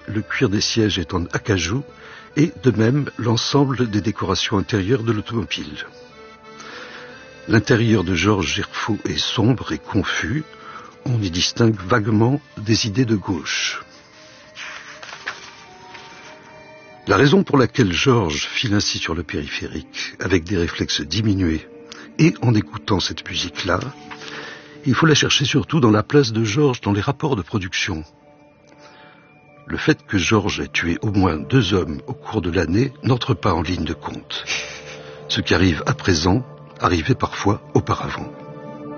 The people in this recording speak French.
le cuir des sièges est en acajou et de même l'ensemble des décorations intérieures de l'automobile. L'intérieur de Georges Gerfaut est sombre et confus. On y distingue vaguement des idées de gauche. La raison pour laquelle Georges file ainsi sur le périphérique, avec des réflexes diminués, et en écoutant cette musique-là, il faut la chercher surtout dans la place de Georges dans les rapports de production. Le fait que Georges ait tué au moins 2 hommes au cours de l'année n'entre pas en ligne de compte. Ce qui arrive à présent arrivait parfois auparavant.